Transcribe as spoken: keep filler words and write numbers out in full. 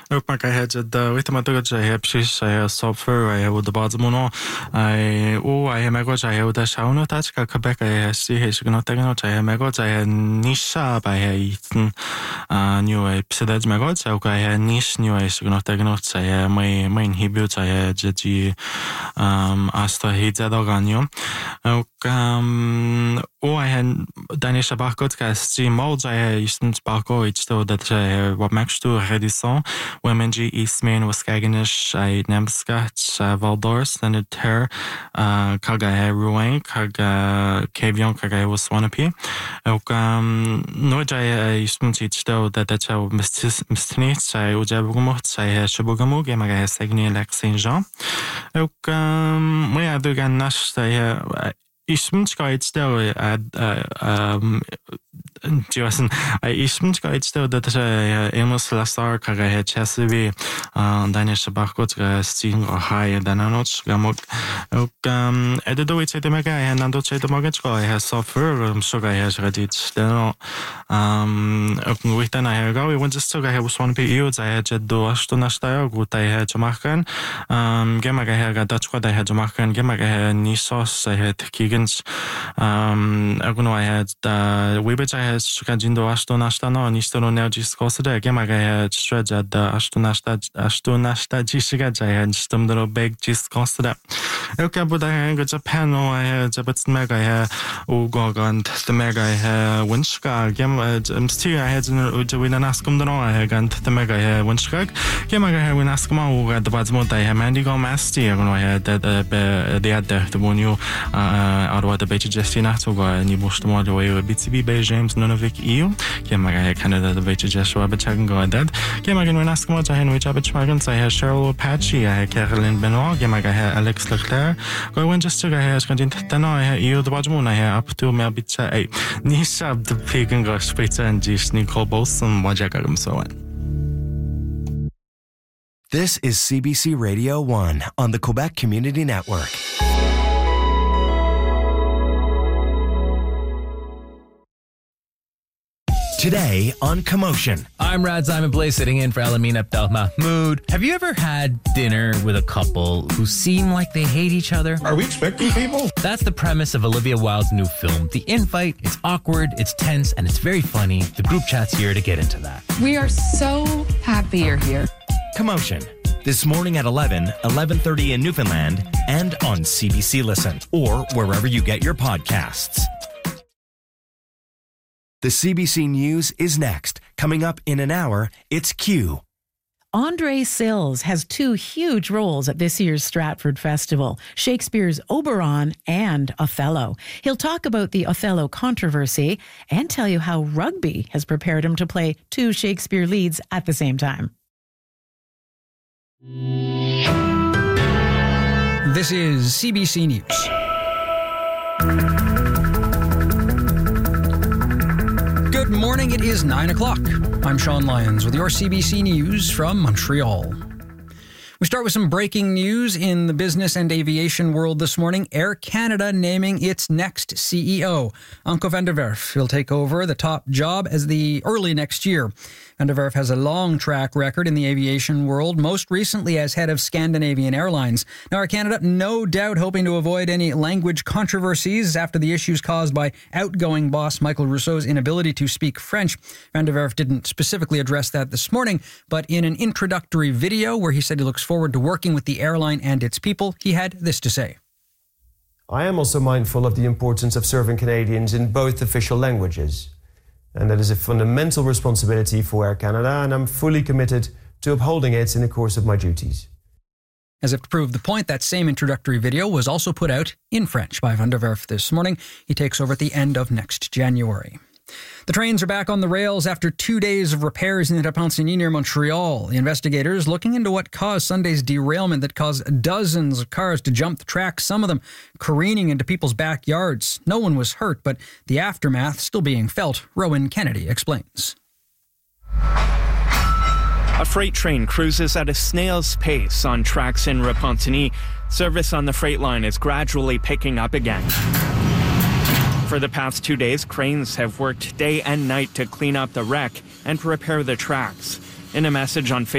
Ook maar hij had de weet maar dat hij precies hij software hij had de basis hij o hij maar dat hij had de sauna dat ik heb hij zie hij zich nog tegen dat hij maar dat hij nisha bij hij iets nieuwe episode maar dat hij ook hij nis nieuwe zich nog tegen dat hij mijn mijn hobby hij je asta heet dat ganio ook o hij dan barcode cast zie mode hij is een barcode iets dat hij wat maakt toe redison women G Eastman was kagenish I nemskat Valdors and it her kaga he ruin kaga kevion kaga was wanapi ook no jay ismunti sto dat dat zou mistnit zij ujabumocht zij shabugamu gemaga he segni lek Saint Jean ook maar ja de gan nash zij ismunska sto Jason, I ism't got still that I almost last hour kaga he Chesapeake, and then it's about got seeing or higher than a notch. Gamok, um, I don't know it's the mega and I don't say the mortgage guy has suffered. I'm sure I has ready still. Um, with then I have go. We went to still I was one P U. I had to do Ashton style. Good, I had to mark um, Gemaga had Dutch what I had to mark and Gemaga had Nisos. I had Keegan's. Um, I know I had the Weebridge. I had Shukajindo Ashtonashtano and Eastern Energies Costa. Gemaga had stretch at the Ashtonashta Ashtonashta Jishiga. I had some little big gist Costa. Okay, but I had Japan. I had Jabats Mega. I had Ugog and the Mega. I had Winshka. Gem, I'm still I had Winaskum the I had the Mega. I had Winshka. Gemaga had Winaskama. I had the Badsmont. I had Mandigo Masti. I had the other the one you out of the Beach Justina to go and you pushed the model away with B T B Bay James Nunavik E U. Gemaga Canada the Beach Joshua Bachagan go at that. Gemaga Winaskama. I had which Abachmagans. I had Cheryl Apache. I had Carolyn Benoit. Gemaga had Alex Leclerc. Go when just to go here. Then I had you the Badmoon. I had up to Melbitcha. A Nishab the pig and gosh pizza and Jish Nicole Bolson. Wajagam so on. This is C B C Radio one on the Quebec Community Network. Today on Commotion. I'm Rad Simon Blaze sitting in for Alameen Abdel Mahmoud. Have you ever had dinner with a couple who seem like they hate each other? Are we expecting people? That's the premise of Olivia Wilde's new film, The Invite. It's awkward, it's tense, and it's very funny. The group chat's here to get into that. We are so happy you're here. Commotion. This morning at eleven, eleven thirty in Newfoundland, and on C B C Listen, or wherever you get your podcasts. The C B C News is next. Coming up in an hour, it's Q. Andre Sills has two huge roles at this year's Stratford Festival, Shakespeare's Oberon and Othello. He'll talk about the Othello controversy and tell you how rugby has prepared him to play two Shakespeare leads at the same time. This is C B C News. Good morning, it is nine o'clock. I'm Sean Lyons with your C B C News from Montreal. We start with some breaking news in the business and aviation world this morning. Air Canada naming its next C E O. Anko van der Werf will take over the top job as the early next year. Van der Werf has a long track record in the aviation world, most recently as head of Scandinavian Airlines. Now, Air Canada, no doubt hoping to avoid any language controversies after the issues caused by outgoing boss Michael Rousseau's inability to speak French. Van der Werf didn't specifically address that this morning, but in an introductory video where he said he looks forward to working with the airline and its people, he had this to say. I am also mindful of the importance of serving Canadians in both official languages. And that is a fundamental responsibility for Air Canada, and I'm fully committed to upholding it in the course of my duties. As if to prove the point, that same introductory video was also put out in French by Van der Werf this morning. He takes over at the end of next January. The trains are back on the rails after two days of repairs in Repentigny near Montreal. The investigators looking into what caused Sunday's derailment that caused dozens of cars to jump the track, some of them careening into people's backyards. No one was hurt, but the aftermath still being felt. Rowan Kennedy explains. A freight train cruises at a snail's pace on tracks in Repentigny. Service on the freight line is gradually picking up again. For the past two days, cranes have worked day and night to clean up the wreck and repair the tracks. In a message on Facebook,